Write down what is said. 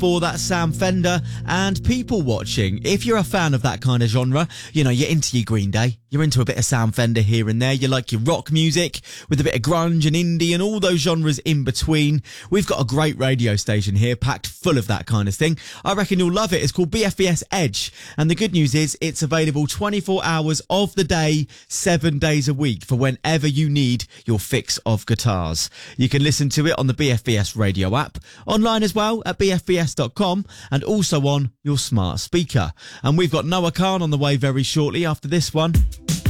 before that, Sam Fender and People Watching. If you're a fan of that kind of genre, you know, you're into your Green Day, you're into a bit of Sam Fender here and there, you like your rock music with a bit of grunge and indie and all those genres in between, we've got a great radio station here packed full of that kind of thing. I reckon you'll love it. It's called BFBS Edge, and the good news is it's available 24 hours of the day, 7 days a week for whenever you need your fix of guitars. You can listen to it on the BFBS radio app, online as well at bfbs.com, and also on your smart speaker. And we've got Noah Khan on the way very shortly after this one.